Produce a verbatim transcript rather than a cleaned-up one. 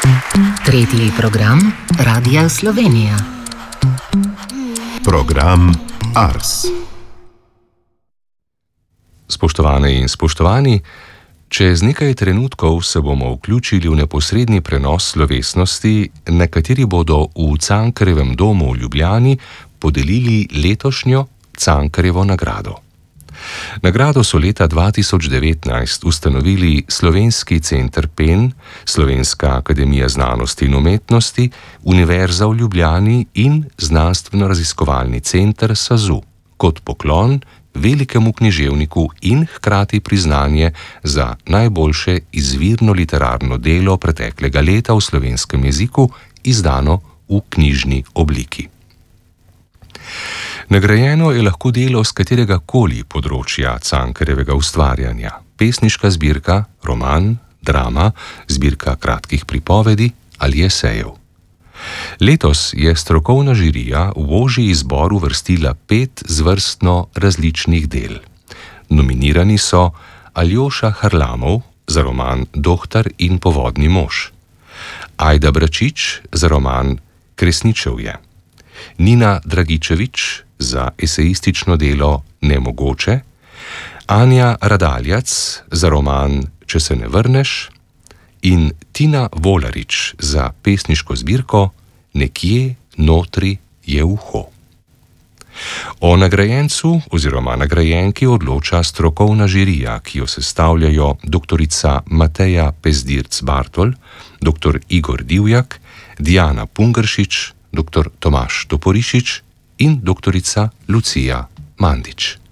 Tretji program Radia Slovenija. Program Ars. Spoštovane in spoštovani, čez nekaj trenutkov se bomo vključili v neposredni prenos slovesnosti, na kateri bodo v Cankarjevem domu v Ljubljani podelili letošnjo Cankarjevo nagrado. Nagrado so leta dva tisoč devetnajst ustanovili Slovenski center Pen, Slovenska akademija znanosti in umetnosti, Univerza v Ljubljani in Znanstveno-raziskovalni center SAZU kot poklon velikemu književniku in hkrati priznanje za najboljše izvirno literarno delo preteklega leta v slovenskem jeziku, izdano v knjižni obliki. Nagrajeno je lahko delo z katerega koli področja Cankarjevega ustvarjanja, pesniška zbirka, roman, drama, zbirka kratkih pripovedi ali esejev. Letos je strokovna žirija v ožji izbor uvrstila pet zvrstno različnih del. Nominirani so Aljoša Harlamov za roman Dohtar in povodni mož, Ajda Bračič za roman Kresničevje, Nina Dragičevič za esejistično delo Nemogoče, Anja Radaljac za roman Če se ne vrneš in Tina Volarič za pesniško zbirko Nekje notri je uho. O nagrajencu oziroma nagrajenki odloča strokovna žirija, ki jo sestavljajo doktorica Mateja Pezdirc Bartol, doktor Igor Divjak, Diana Pungršič, doktor Tomaž Toporišič in doktorica Lucija Mandič.